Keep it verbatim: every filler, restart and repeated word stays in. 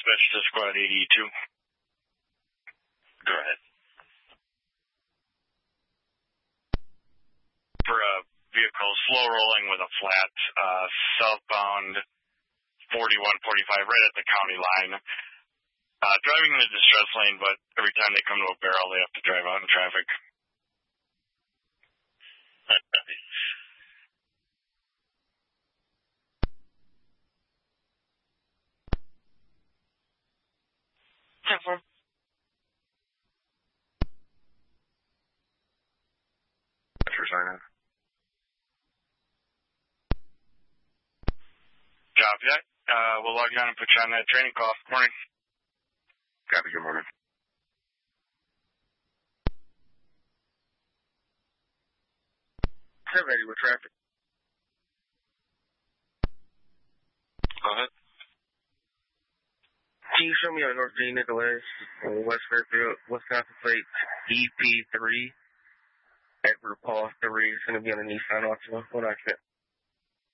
Dispatch to Squad eighty-two. Go ahead. For a vehicle slow rolling with a flat, uh, southbound forty-one forty-five, right at the county line. Uh, driving in the distress lane, but every time they come to a barrel, they have to drive out in traffic. Cover. Sign Copy that. Uh, we'll log you on and put you on that training call. Morning. Copy, good morning. seven eighty with traffic. Go ahead. Can you show me on North J. Nicholas, on West Fairfield, Wisconsin plate, E P three, Edward Paul three, it's going to be on the Nissan Altima, one accident.